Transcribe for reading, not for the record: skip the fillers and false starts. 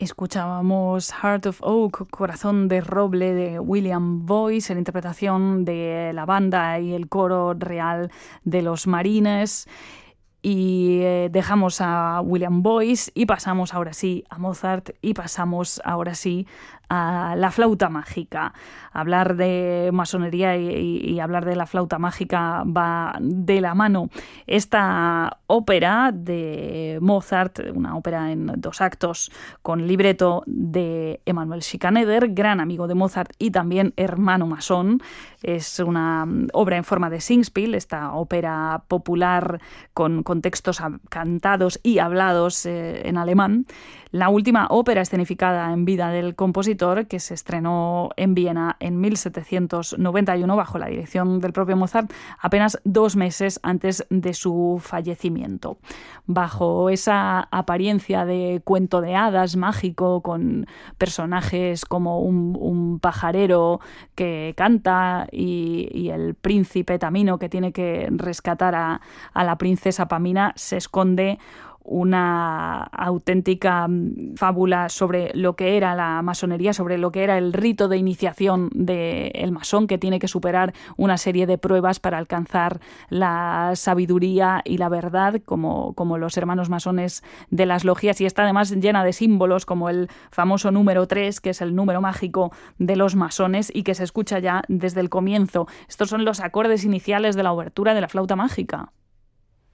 Escuchábamos Heart of Oak, Corazón de Roble, de William Boyce, en interpretación de la banda y el coro real de los Marines. Y dejamos a William Boyce y pasamos ahora sí a Mozart y pasamos ahora sí a la flauta mágica. Hablar de masonería y hablar de la flauta mágica va de la mano. Esta ópera de Mozart, una ópera en 2 actos con libreto de Emanuel Schikaneder, gran amigo de Mozart y también hermano masón. Es una obra en forma de Singspiel, esta ópera popular con textos cantados y hablados en alemán. La última ópera escenificada en vida del compositor, que se estrenó en Viena en 1791 bajo la dirección del propio Mozart, apenas 2 meses antes de su fallecimiento. Bajo esa apariencia de cuento de hadas mágico, con personajes como un pajarero que canta y el príncipe Tamino que tiene que rescatar a la princesa Pamina, se esconde una auténtica fábula sobre lo que era la masonería, sobre lo que era el rito de iniciación del masón, que tiene que superar una serie de pruebas para alcanzar la sabiduría y la verdad, como los hermanos masones de las logias, y está además llena de símbolos como el famoso número 3, que es el número mágico de los masones y que se escucha ya desde el comienzo. Estos son los acordes iniciales de la obertura de la flauta mágica.